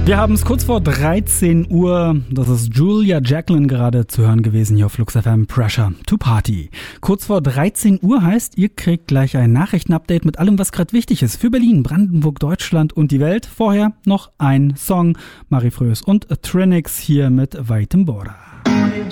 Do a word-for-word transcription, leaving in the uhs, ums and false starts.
Wir haben es kurz vor dreizehn Uhr. Das ist Julia Jacqueline gerade zu hören gewesen hier auf Flux F M. Pressure to Party. Kurz vor dreizehn Uhr heißt, ihr kriegt gleich ein Nachrichtenupdate mit allem, was gerade wichtig ist für Berlin, Brandenburg, Deutschland und die Welt. Vorher noch ein Song. Marie Frös und Trinix hier mit Weitem Border.